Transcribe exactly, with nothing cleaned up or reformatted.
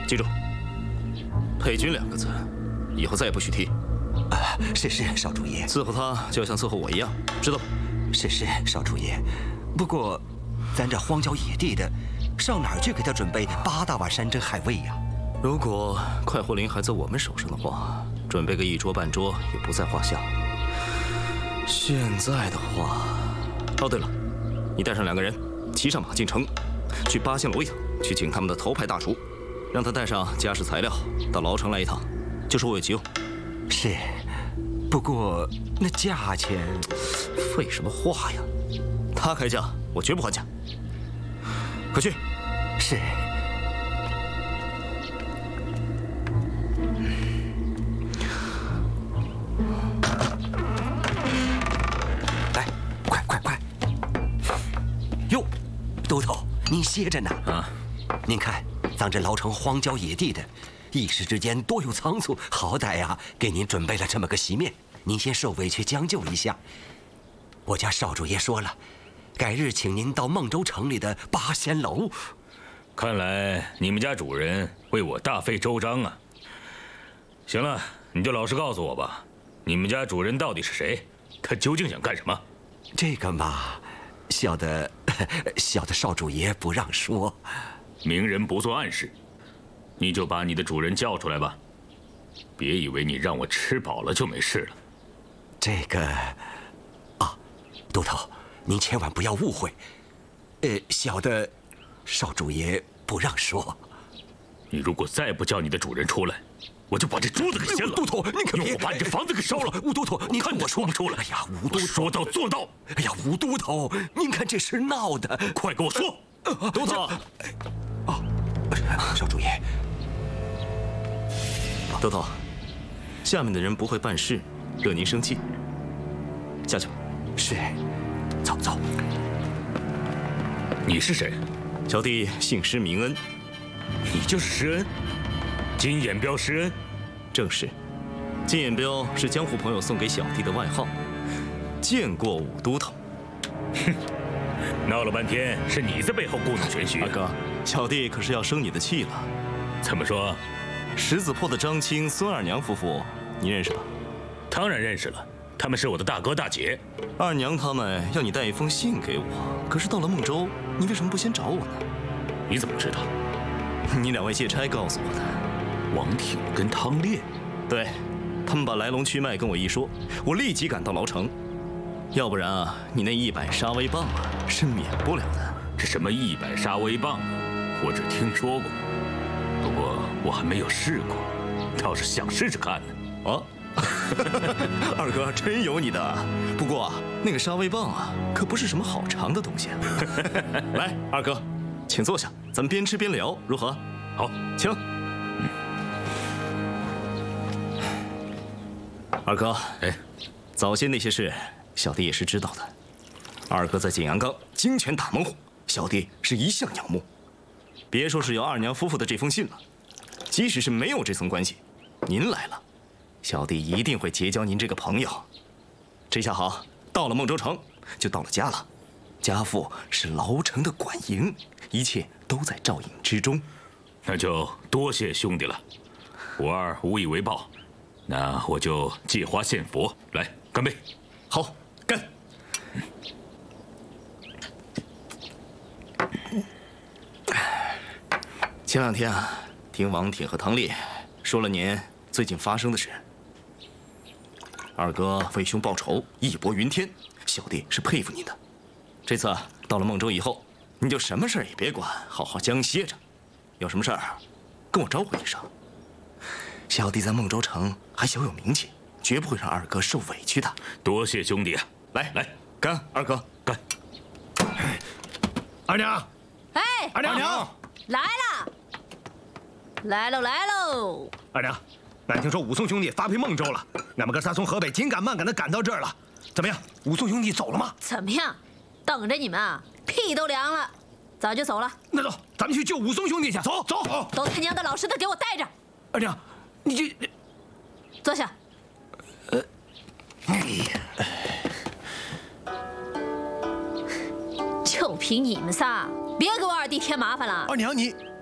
记住，配军两个字，以后再也不许提。 啊，是是，少主爷。 伺候他就要像伺候我一样，知道吧？ 是是，少主爷。不过，咱这荒郊野地的，上哪儿去给他准备八大碗山珍海味呀？ 如果快活林还在我们手上的话，准备个一桌半桌也不在话下。现在的话，哦对了，你带上两个人，骑上马进城，去八仙楼一趟，去请他们的头牌大厨，让他带上家事材料到牢城来一趟，就说我有急用。 是，不过那价钱…… 废什么话呀！他开价，我绝不还价。快去。 是。来，快快快！哟，都头，您歇着呢。 啊， 您看，咱这牢城荒郊野地的，一时之间多有仓促，好歹呀，给您准备了这么个席面，您先受委屈将就一下。我家少主爷说了，改日请您到孟州城里的八仙楼。 看来你们家主人为我大费周章啊。行了，你就老实告诉我吧，你们家主人到底是谁？他究竟想干什么？ 这个嘛，小的小的少主爷不让说。 明人不做暗事，你就把你的主人叫出来吧。别以为你让我吃饱了就没事了。 这个。都头，您千万不要误会，呃，小的少主爷不让说。 你如果再不叫你的主人出来，我就把这桌子给掀了。 都头，您可别我把你这房子给烧了。 吴都头，您看我说不出来。 哎呀，吴都头， 说到做到。 哎呀，吴都头，您看这事闹的， 快给我说。 都头， 哦，少主爷， 都头，下面的人不会办事，惹您生气。下去吧。 是，走走。 你是谁？ 小弟姓施名恩。 你就是施恩？金眼彪施恩？ 正是。金眼彪是江湖朋友送给小弟的外号。见过武都头。 哼，闹了半天是你在背后故弄玄虚。 二哥，小弟可是要生你的气了。 怎么说？ 石子坡的张青、孙二娘夫妇，你认识吧？ 当然认识了。他们是我的大哥大姐， 二娘他们要你带一封信给我，可是到了孟州，你为什么不先找我呢？ 你怎么知道？ 你两位借差告诉我的。 王挺跟汤烈， 对，他们把来龙去脉跟我一说，我立即赶到牢城。要不然啊，你那一百杀威棒啊是免不了的。 这什么一百杀威棒啊，我只听说过，不过我还没有试过，倒是想试试看呢。 哦。二哥真有你的，不过啊，那个杀威棒啊，可不是什么好尝的东西啊。来，二哥，请坐下，咱们边吃边聊，如何？ 好， 请。嗯、二哥， 哎， 早些那些事，小弟也是知道的。二哥在景阳冈精拳打猛虎，小弟是一向仰慕。别说是有二娘夫妇的这封信了，即使是没有这层关系，您来了。小弟一定会结交您这个朋友。这下好，到了孟州城，就到了家了。家父是牢城的管营，一切都在照应之中。 那就多谢兄弟了，我二无以为报，那我就借花献佛，来干杯！ 好，干！前两天啊，听王铁和汤烈说了您最近发生的事。二哥为兄报仇，义薄云天，小弟是佩服您的。这次到了孟州以后，你就什么事儿也别管，好好将歇着。有什么事儿，跟我招呼一声。小弟在孟州城还小有名气，绝不会让二哥受委屈的。 多谢兄弟啊！ 来来， 干！二哥干！ 二娘， 哎， 二娘， 来了，来喽来喽！ 二娘，俺听说武松兄弟发配孟州了，俺们哥仨从河北紧赶慢赶的赶到这儿了。怎么样？武松兄弟走了吗？ 怎么样？等着你们啊，屁都凉了，早就走了。 那走，咱们去救武松兄弟去。走走走， 都他娘的老实的给我带着。 二娘，你这…… 坐下。 呃，哎呀， 就凭你们仨，别给我二弟添麻烦了。 二娘你。